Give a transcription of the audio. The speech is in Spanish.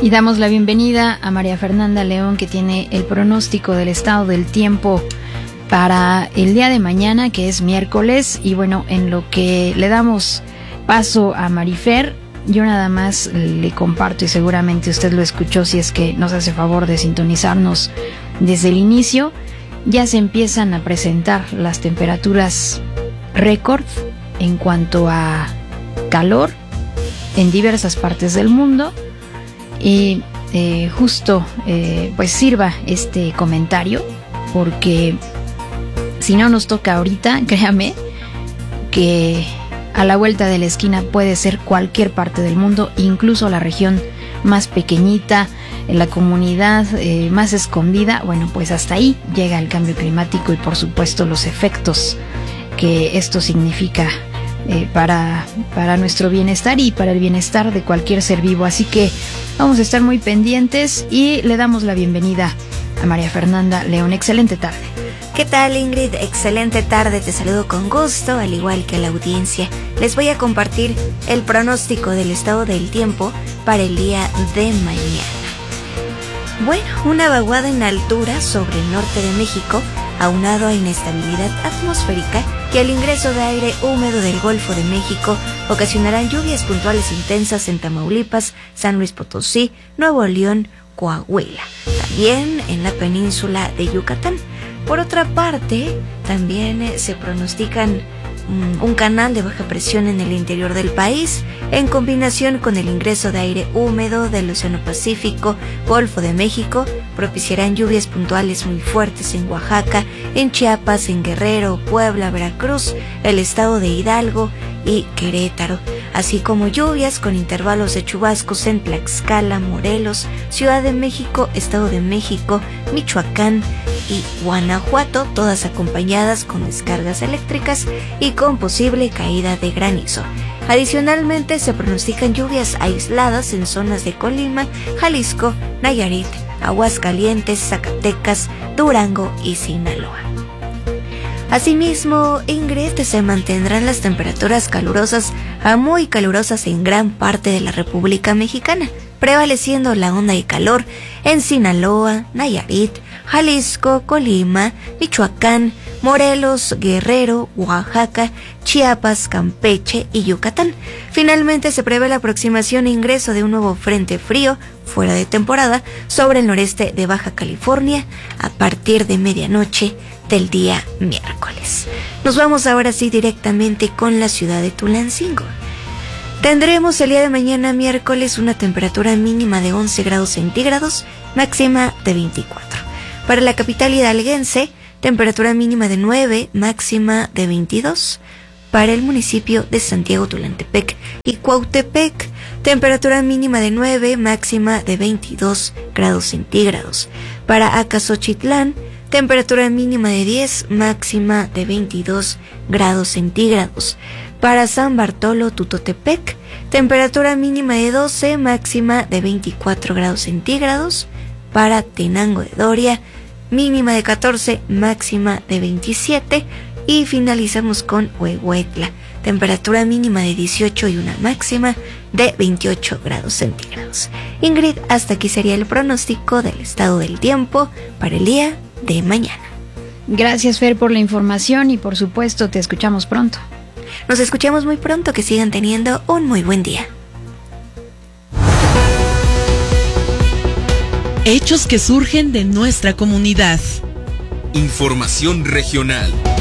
Y damos la bienvenida a María Fernanda León, que tiene el pronóstico del estado del tiempo para el día de mañana, que es miércoles. Y bueno, en lo que le damos paso a Marifer, yo nada más le comparto, y seguramente usted lo escuchó si es que nos hace favor de sintonizarnos desde el inicio. Ya se empiezan a presentar las temperaturas récord en cuanto a calor en diversas partes del mundo. Y justo pues sirva este comentario, porque si no nos toca ahorita, créame que a la vuelta de la esquina puede ser cualquier parte del mundo, incluso la región más pequeñita, la comunidad más escondida. Bueno, pues hasta ahí llega el cambio climático y por supuesto los efectos que esto significa para nuestro bienestar y para el bienestar de cualquier ser vivo. Así que vamos a estar muy pendientes y le damos la bienvenida a María Fernanda León. Excelente tarde. ¿Qué tal, Ingrid? Excelente tarde, te saludo con gusto, al igual que a la audiencia. Les voy a compartir el pronóstico del estado del tiempo para el día de mañana. Bueno, una vaguada en altura sobre el norte de México, aunado a inestabilidad atmosférica y al ingreso de aire húmedo del Golfo de México, ocasionarán lluvias puntuales intensas en Tamaulipas, San Luis Potosí, Nuevo León, Coahuila, también en la península de Yucatán. Por otra parte, también se pronostican un canal de baja presión en el interior del país, en combinación con el ingreso de aire húmedo del Océano Pacífico, Golfo de México, propiciarán lluvias puntuales muy fuertes en Oaxaca, en Chiapas, en Guerrero, Puebla, Veracruz, el estado de Hidalgo y Querétaro, así como lluvias con intervalos de chubascos en Tlaxcala, Morelos, Ciudad de México, Estado de México, Michoacán y Guanajuato, todas acompañadas con descargas eléctricas y con posible caída de granizo. Adicionalmente, se pronostican lluvias aisladas en zonas de Colima, Jalisco, Nayarit, Aguascalientes, Zacatecas, Durango y Sinaloa. Asimismo, Ingrid, se mantendrán las temperaturas calurosas a muy calurosas en gran parte de la República Mexicana, prevaleciendo la onda de calor en Sinaloa, Nayarit, Jalisco, Colima, Michoacán, Morelos, Guerrero, Oaxaca, Chiapas, Campeche y Yucatán. Finalmente, se prevé la aproximación e ingreso de un nuevo frente frío fuera de temporada sobre el noreste de Baja California a partir de medianoche del día miércoles. Nos vamos ahora sí directamente con la ciudad de Tulancingo. Tendremos el día de mañana miércoles una temperatura mínima de 11 grados centígrados, máxima de 24. Para la capital hidalguense, temperatura mínima de 9, máxima de 22. Para el municipio de Santiago Tulantepec y Cuautepec, temperatura mínima de 9, máxima de 22 grados centígrados. Para Acaxochitlán, temperatura mínima de 10, máxima de 22 grados centígrados. Para San Bartolo Tutotepec, temperatura mínima de 12, máxima de 24 grados centígrados. Para Tenango de Doria, mínima de 14, máxima de 27. Y finalizamos con Huehuetla, temperatura mínima de 18 y una máxima de 28 grados centígrados. Ingrid, hasta aquí sería el pronóstico del estado del tiempo para el día de mañana. Gracias, Fer, por la información y por supuesto te escuchamos pronto. Nos escuchamos muy pronto, que sigan teniendo un muy buen día. Hechos que surgen de nuestra comunidad. Información regional.